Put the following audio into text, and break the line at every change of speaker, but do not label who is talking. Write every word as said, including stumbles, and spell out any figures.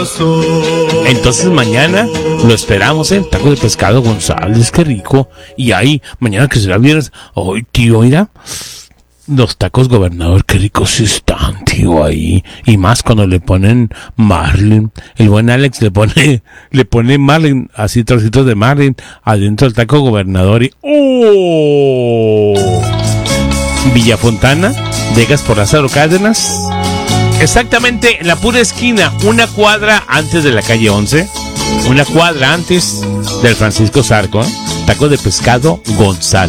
Entonces mañana lo esperamos, ¿eh? Taco de pescado González, qué rico. Y ahí, mañana que será viernes, ay, tío, mira, los tacos Gobernador, qué ricos están, tío, ahí. Y más cuando le ponen marlin. El buen Alex le pone, le pone marlin, así trocitos de marlin, adentro del taco Gobernador y ¡oh! Villafontana, Vegas por Lázaro Cárdenas. Exactamente en la pura esquina, una cuadra antes de la calle once, una cuadra antes del Francisco Zarco, ¿eh? Taco de pescado González.